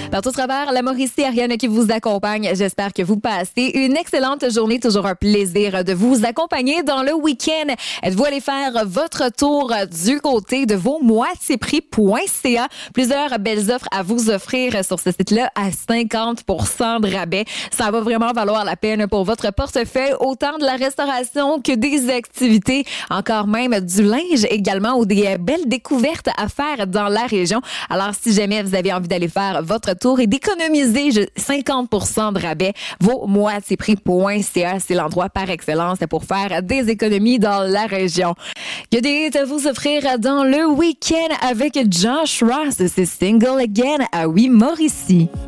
Partout à travers la Mauricie, Ariane qui vous accompagne. J'espère que vous passez une excellente journée. Toujours un plaisir de vous accompagner dans le week-end. Êtes-vous allé faire votre tour du côté de vos moitiésprix.ca? Plusieurs belles offres à vous offrir sur ce site-là à 50% de rabais. Ça va vraiment valoir la peine pour votre portefeuille, autant de la restauration que des activités, encore même du linge également ou des belles découvertes à faire dans la région. Alors, si jamais vous avez envie d'aller faire votre tour et d'économiser 50% de rabais, vos moitiésprix.ca, c'est l'endroit par excellence pour faire des économies dans la région. Il y a des hits à vous offrir dans le week-end avec Josh Ross. C'est Single Again à Oui Mauricie.